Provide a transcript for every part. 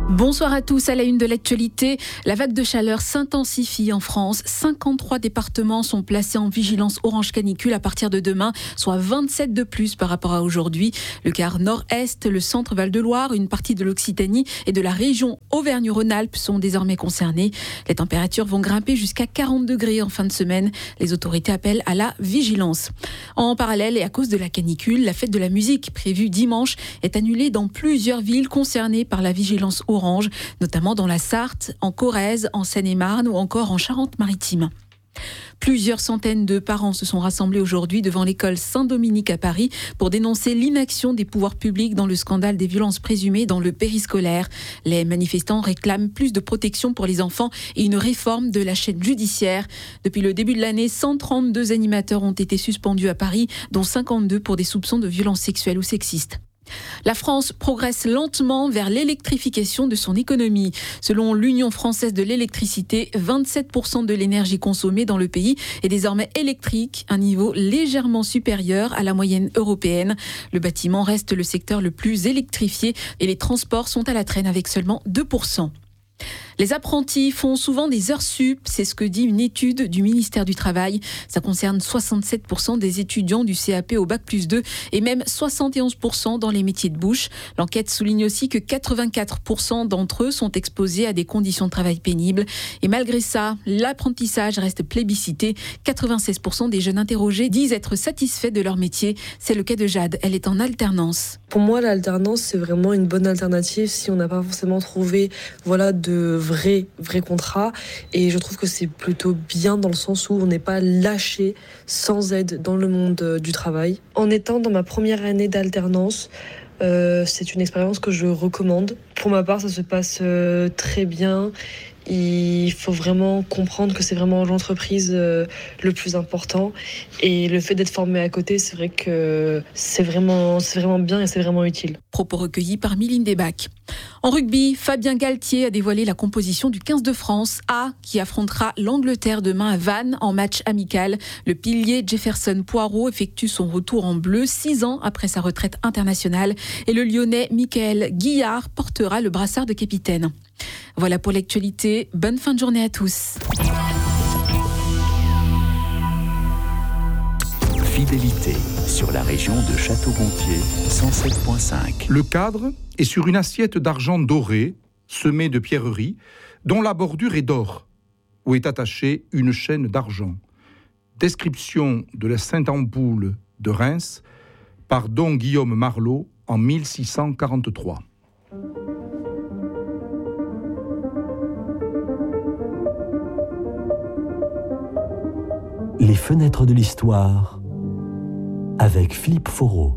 Bonsoir à tous, à la une de l'actualité. La vague de chaleur s'intensifie en France. 53 départements sont placés en vigilance orange canicule à partir de demain, soit 27 de plus par rapport à aujourd'hui. Le quart nord-est, le centre Val-de-Loire, une partie de l'Occitanie et de la région Auvergne-Rhône-Alpes sont désormais concernés. Les températures vont grimper jusqu'à 40 degrés en fin de semaine. Les autorités appellent à la vigilance. En parallèle et à cause de la canicule, la fête de la musique prévue dimanche est annulée dans plusieurs villes concernées par la vigilance orange, notamment dans la Sarthe, en Corrèze, en Seine-et-Marne ou encore en Charente-Maritime. Plusieurs centaines de parents se sont rassemblés aujourd'hui devant l'école Saint-Dominique à Paris pour dénoncer l'inaction des pouvoirs publics dans le scandale des violences présumées dans le périscolaire. Les manifestants réclament plus de protection pour les enfants et une réforme de la chaîne judiciaire. Depuis le début de l'année, 132 animateurs ont été suspendus à Paris, dont 52 pour des soupçons de violences sexuelles ou sexistes. La France progresse lentement vers l'électrification de son économie. Selon l'Union française de l'électricité, 27% de l'énergie consommée dans le pays est désormais électrique, un niveau légèrement supérieur à la moyenne européenne. Le bâtiment reste le secteur le plus électrifié et les transports sont à la traîne avec seulement 2%. Les apprentis font souvent des heures sup, c'est ce que dit une étude du ministère du Travail. Ça concerne 67% des étudiants du CAP au Bac+2 et même 71% dans les métiers de bouche. L'enquête souligne aussi que 84% d'entre eux sont exposés à des conditions de travail pénibles. Et malgré ça, l'apprentissage reste plébiscité. 96% des jeunes interrogés disent être satisfaits de leur métier. C'est le cas de Jade, elle est en alternance. Pour moi, l'alternance, c'est vraiment une bonne alternative si on n'a pas forcément trouvé de vrais contrats. Et je trouve que c'est plutôt bien dans le sens où on n'est pas lâché sans aide dans le monde du travail. En étant dans ma première année d'alternance, c'est une expérience que je recommande. Pour ma part, ça se passe très bien. Il faut vraiment comprendre que c'est vraiment l'entreprise le plus important. Et le fait d'être formé à côté, c'est vrai que c'est vraiment bien et c'est vraiment utile. Propos recueillis par Mylène Desbacs. En rugby, Fabien Galtier a dévoilé la composition du 15 de France A qui affrontera l'Angleterre demain à Vannes en match amical. Le pilier Jefferson Poirot effectue son retour en bleu 6 ans après sa retraite internationale et le Lyonnais Michael Guillard portera le brassard de capitaine. Voilà pour l'actualité. Bonne fin de journée à tous. Fidélité sur la région de Château-Gontier, 107.5. Le cadre est sur une assiette d'argent doré, semée de pierreries, dont la bordure est d'or, où est attachée une chaîne d'argent. Description de la Sainte-Ampoule de Reims par Don Guillaume Marlot en 1643. Les fenêtres de l'histoire avec Philippe Foreau.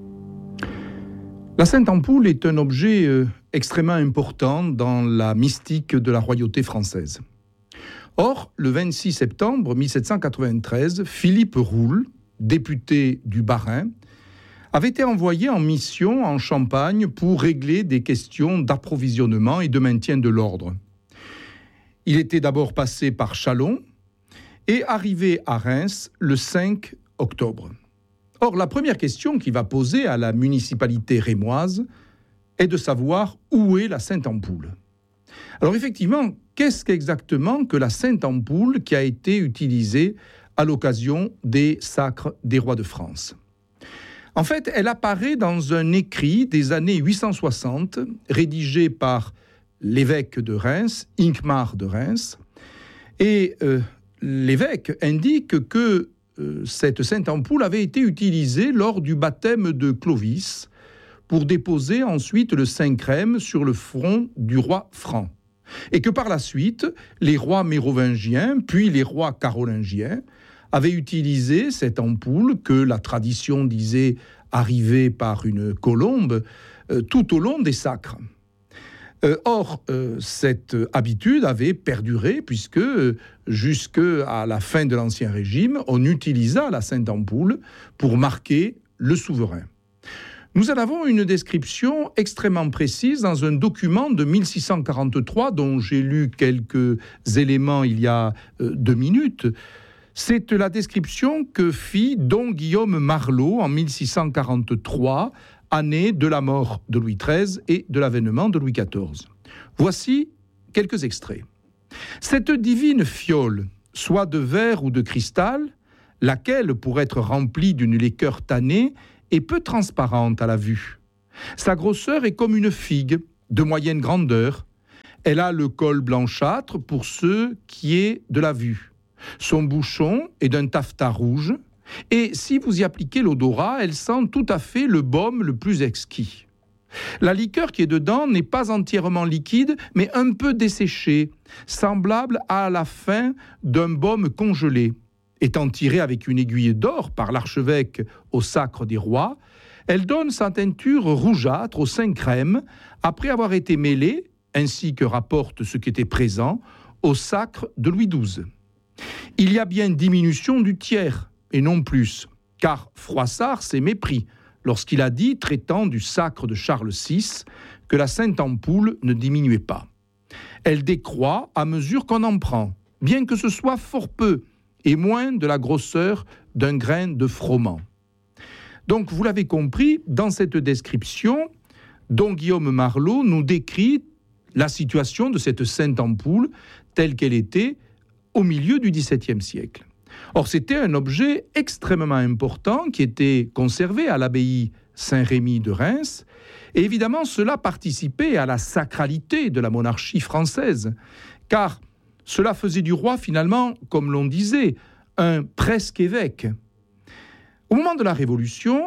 La Sainte-Ampoule est un objet extrêmement important dans la mystique de la royauté française. Or, le 26 septembre 1793, Philippe Roule, député du Bas-Rhin, avait été envoyé en mission en Champagne pour régler des questions d'approvisionnement et de maintien de l'ordre. Il était d'abord passé par Châlons et arrivé à Reims le 5 octobre. Or, la première question qu'il va poser à la municipalité rémoise est de savoir où est la Sainte-Ampoule. Alors effectivement, qu'est-ce qu'exactement que la Sainte-Ampoule qui a été utilisée à l'occasion des sacres des rois de France ? En fait, elle apparaît dans un écrit des années 860, rédigé par l'évêque de Reims, Hincmar de Reims, et l'évêque indique que cette Sainte-Ampoule avait été utilisée lors du baptême de Clovis pour déposer ensuite le Saint-Crème sur le front du roi Franc. Et que par la suite, les rois mérovingiens, puis les rois carolingiens, avaient utilisé cette ampoule que la tradition disait arriver par une colombe tout au long des sacres. Or, cette habitude avait perduré puisque, jusqu'à la fin de l'Ancien Régime, on utilisa la Sainte-Ampoule pour marquer le souverain. Nous en avons une description extrêmement précise dans un document de 1643 dont j'ai lu quelques éléments il y a 2 minutes. C'est la description que fit Don Guillaume Marlot en 1643, année de la mort de Louis XIII et de l'avènement de Louis XIV. Voici quelques extraits. Cette divine fiole, soit de verre ou de cristal, laquelle, pour être remplie d'une liqueur tannée, est peu transparente à la vue. Sa grosseur est comme une figue, de moyenne grandeur. Elle a le col blanchâtre pour ce qui est de la vue. Son bouchon est d'un taffetas rouge, et si vous y appliquez l'odorat, elle sent tout à fait le baume le plus exquis. La liqueur qui est dedans n'est pas entièrement liquide, mais un peu desséchée, semblable à la fin d'un baume congelé. Étant tirée avec une aiguille d'or par l'archevêque au sacre des rois, elle donne sa teinture rougeâtre au sein crème, après avoir été mêlée, ainsi que rapporte ce qui était présent, au sacre de Louis XII. Il y a bien diminution du tiers, et non plus, car Froissart s'est mépris lorsqu'il a dit, traitant du sacre de Charles VI, que la sainte ampoule ne diminuait pas. Elle décroît à mesure qu'on en prend, bien que ce soit fort peu, et moins de la grosseur d'un grain de froment. Donc, vous l'avez compris, dans cette description, Don Guillaume Marlot nous décrit la situation de cette sainte ampoule telle qu'elle était au milieu du XVIIe siècle. Or, c'était un objet extrêmement important qui était conservé à l'abbaye Saint-Rémy de Reims, et évidemment, cela participait à la sacralité de la monarchie française, car cela faisait du roi, finalement, comme l'on disait, un presque évêque. Au moment de la Révolution,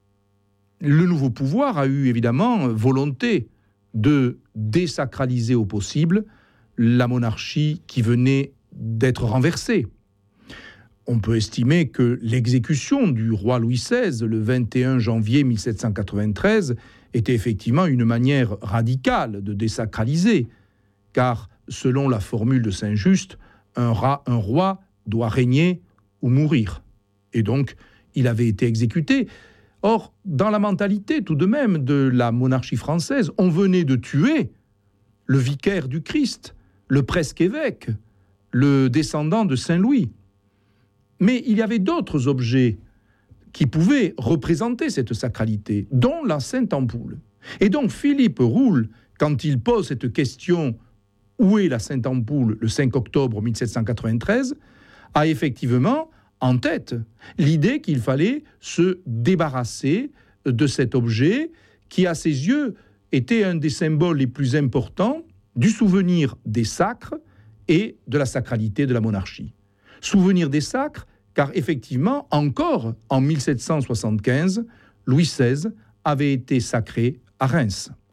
le nouveau pouvoir a eu évidemment volonté de désacraliser au possible la monarchie qui venait d'être renversée. On peut estimer que l'exécution du roi Louis XVI le 21 janvier 1793 était effectivement une manière radicale de désacraliser, car selon la formule de Saint-Just, un roi doit régner ou mourir. Et donc, il avait été exécuté. Or, dans la mentalité tout de même de la monarchie française, on venait de tuer le vicaire du Christ, le presque évêque, le descendant de Saint-Louis. Mais il y avait d'autres objets qui pouvaient représenter cette sacralité, dont la sainte ampoule. Et donc Philippe Roule, quand il pose cette question « Où est la sainte ampoule ?» le 5 octobre 1793, a effectivement en tête l'idée qu'il fallait se débarrasser de cet objet qui, à ses yeux, était un des symboles les plus importants du souvenir des sacres et de la sacralité de la monarchie. Souvenir des sacres, car effectivement, encore en 1775, Louis XVI avait été sacré à Reims.